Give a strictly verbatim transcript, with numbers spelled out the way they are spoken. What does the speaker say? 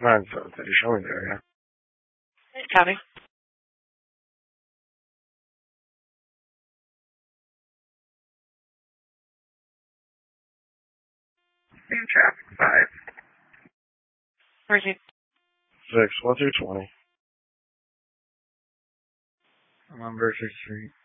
nine seven. Did you show me the area? Copy. Same traffic, five. Proceed. Six, one through twenty. I'm on Berkshire Street.